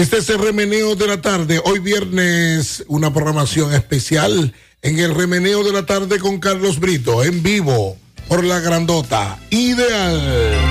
Este es el remeneo de la tarde. Hoy viernes, una programación especial en el remeneo de la tarde con Carlos Brito, en vivo, por la grandota Ideal.